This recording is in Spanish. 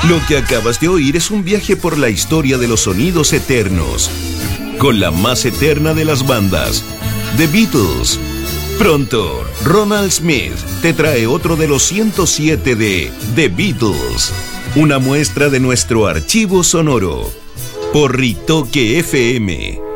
Lo que acabas de oír es un viaje por la historia de los sonidos eternos, con la más eterna de las bandas, The Beatles. Pronto, Ronald Smith te trae otro de los 107 de The Beatles, una muestra de nuestro archivo sonoro, por Ritoque FM.